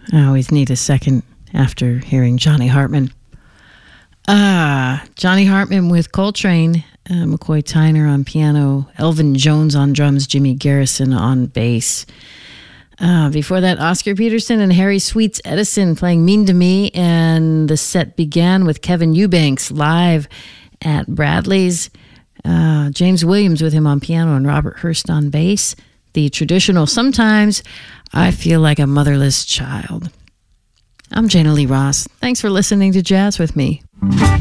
I always need a second after hearing Johnny Hartman. Johnny Hartman with Coltrane, McCoy Tyner on piano, Elvin Jones on drums, Jimmy Garrison on bass. Before that, Oscar Peterson and Harry Sweets Edison playing Mean to Me, and the set began with Kevin Eubanks live at Bradley's. James Williams with him on piano and Robert Hurst on bass. The traditional Sometimes I Feel Like a Motherless Child. I'm Jana Lee Ross. Thanks for listening to Jazz with me.